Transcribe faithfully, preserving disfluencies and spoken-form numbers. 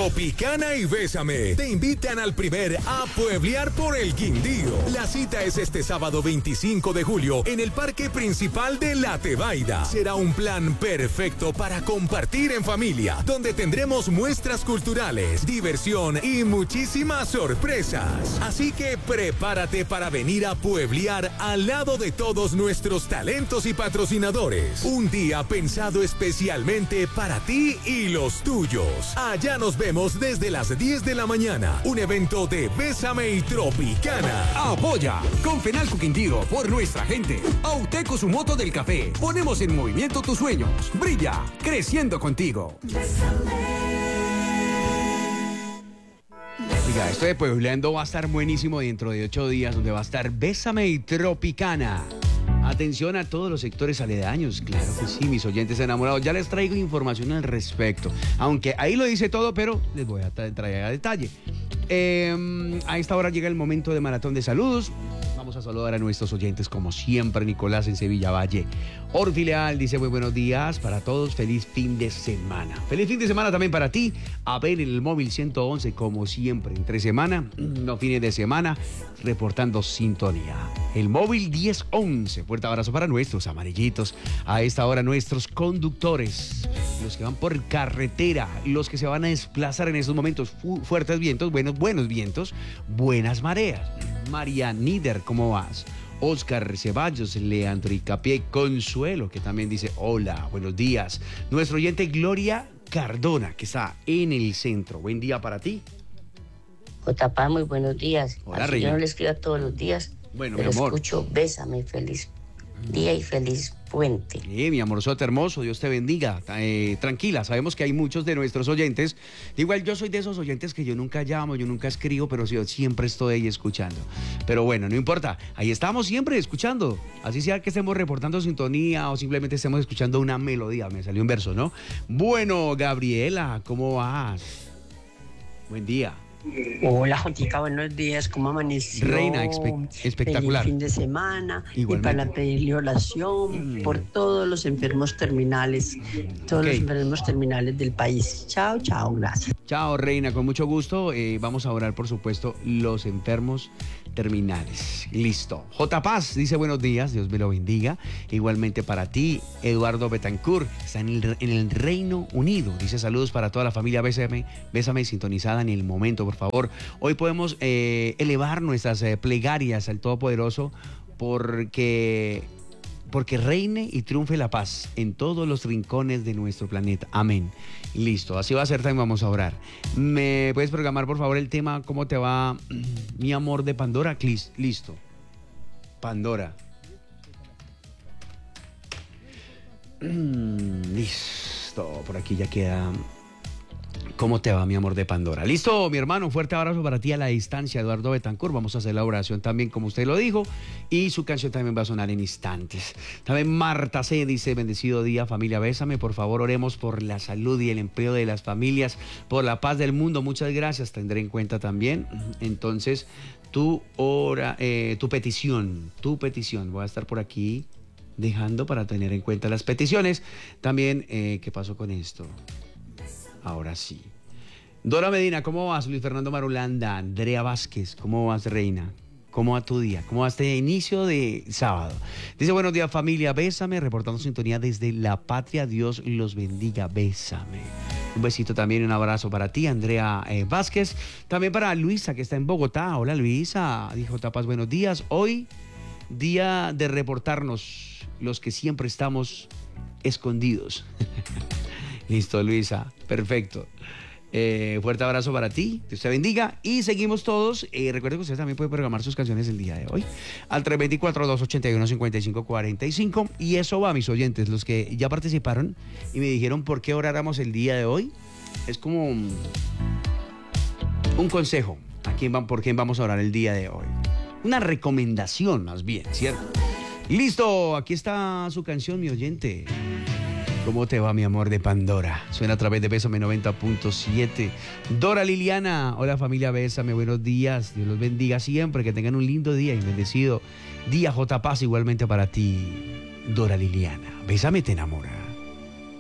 Tropicana y Bésame te invitan al primer A Pueblear por el Quindío. La cita es este sábado veinticinco de julio en el Parque Principal de La Tebaida. Será un plan perfecto para compartir en familia, donde tendremos muestras culturales, diversión y muchísimas sorpresas. Así que prepárate para venir a pueblear al lado de todos nuestros talentos y patrocinadores. Un día pensado especialmente para ti y los tuyos. Allá nos vemos desde las diez de la mañana. Un evento de Bésame y Tropicana. Apoya con Fenalco Quindío por nuestra gente. Auteco, su moto del café. Ponemos en movimiento tus sueños. Brilla, creciendo contigo. Oiga, esto de Puebleando va a estar buenísimo dentro de ocho días, donde va a estar Bésame y Tropicana. Atención a todos los sectores aledaños, claro que sí, mis oyentes enamorados. Ya les traigo información al respecto. Aunque ahí lo dice todo, pero les voy a tra- traer a detalle. Eh, a esta hora llega el momento de maratón de saludos. Vamos a saludar a nuestros oyentes como siempre. Nicolás en Sevilla Valle. Orfi Leal dice muy buenos días para todos. Feliz fin de semana. Feliz fin de semana también para ti. A ver en el móvil ciento once como siempre. Entre semana, no fines de semana, reportando sintonía. El móvil diez once. Fuerte abrazo para nuestros amarillitos. A esta hora nuestros conductores. Los que van por carretera. Los que se van a desplazar en estos momentos. Fu- fuertes vientos, buenos, buenos vientos. Buenas mareas. María Nider, ¿cómo vas? Oscar Ceballos, Leandro Icapié, Consuelo, que también dice hola, buenos días. Nuestro oyente Gloria Cardona, que está en el centro. Buen día para ti. J P A, muy buenos días. Hola, Así Reina. yo no le escribo todos los días, Bueno, pero mi amor. escucho Bésame, feliz día y feliz puente. Eh, mi amorzote hermoso, Dios te bendiga. Eh, tranquila, sabemos que hay muchos de nuestros oyentes. Igual yo soy de esos oyentes que yo nunca llamo, yo nunca escribo, pero yo siempre estoy ahí escuchando. Pero bueno, no importa, ahí estamos siempre escuchando. Así sea que estemos reportando sintonía o simplemente estemos escuchando una melodía. Me salió un verso, ¿no? Bueno, Gabriela, ¿cómo vas? Buen día. Hola, Jotica, buenos días, ¿cómo amaneció? Reina, espe- espectacular. Feliz fin de semana. Igualmente. Y para pedirle oración Mm. por todos los enfermos terminales, todos Ok. los enfermos terminales del país. Chao, chao, gracias. Chao, Reina, con mucho gusto. Eh, vamos a orar, por supuesto, los enfermos terminales. Listo. J. Paz dice buenos días, Dios me lo bendiga. Igualmente para ti, Eduardo Betancourt, está en el, en el Reino Unido. Dice saludos para toda la familia Bésame, Bésame sintonizada en el momento, por favor. Hoy podemos eh, elevar nuestras eh, plegarias al Todopoderoso porque... porque reine y triunfe la paz en todos los rincones de nuestro planeta. Amén. Listo, así va a ser, también vamos a orar. ¿Me puedes programar, por favor, el tema? ¿Cómo te va, mi amor de Pandora? Clis- Listo. Pandora. Listo, por aquí ya queda... ¿Cómo te va, mi amor de Pandora? Listo, mi hermano, un fuerte abrazo para ti a la distancia, Eduardo Betancourt. Vamos a hacer la oración también, como usted lo dijo, y su canción también va a sonar en instantes. También Marta C. dice, bendecido día, familia Bésame. Por favor, oremos por la salud y el empleo de las familias, por la paz del mundo. Muchas gracias, tendré en cuenta también. Entonces, tu, ora, eh, tu petición, tu petición, voy a estar por aquí dejando para tener en cuenta las peticiones. También, eh, ¿qué pasó con esto? Ahora sí. Dora Medina, ¿cómo vas? Luis Fernando Marulanda, Andrea Vázquez, ¿cómo vas, reina? ¿Cómo va tu día? ¿Cómo va este inicio de sábado? Dice, buenos días, familia, Bésame, reportando sintonía desde La Patria. Dios los bendiga, Bésame. Un besito también, un abrazo para ti, Andrea eh, Vázquez. También para Luisa, que está en Bogotá. Hola, Luisa. Dijo Tapas, buenos días. Hoy, día de reportarnos los que siempre estamos escondidos. Listo, Luisa. Perfecto. Eh, fuerte abrazo para ti. Dios te bendiga. Y seguimos todos. Eh, recuerden que ustedes también pueden programar sus canciones el día de hoy al tres dos cuatro, dos ocho uno, cinco cinco cuatro cinco. Y eso va, mis oyentes, los que ya participaron y me dijeron por qué oráramos el día de hoy. Es como un, un consejo a quién van, por quién vamos a orar el día de hoy. Una recomendación, más bien, ¿cierto? Listo, aquí está su canción, mi oyente. ¿Cómo te va, mi amor de Pandora? Suena a través de Bésame noventa punto siete. Dora Liliana, hola familia Bésame, buenos días. Dios los bendiga siempre, que tengan un lindo día y bendecido día. J. Paz igualmente para ti, Dora Liliana. Bésame te enamora.